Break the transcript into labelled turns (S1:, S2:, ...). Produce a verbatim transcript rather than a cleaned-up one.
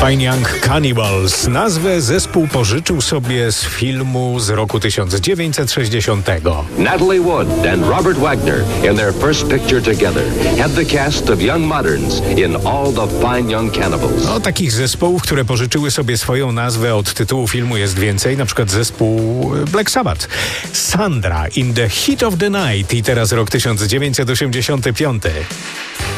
S1: Fine Young Cannibals. Nazwę zespół pożyczył sobie z filmu z roku tysiąc dziewięćset sześćdziesiątego.
S2: Natalie Wood and Robert Wagner in their first picture together had the cast of young moderns in All the Fine Young Cannibals.
S1: No, takich zespołów, które pożyczyły sobie swoją nazwę od tytułu filmu jest więcej, na przykład zespół Black Sabbath. Sandra in the Heat of the Night i teraz rok tysiąc dziewięćset osiemdziesiąty piąty.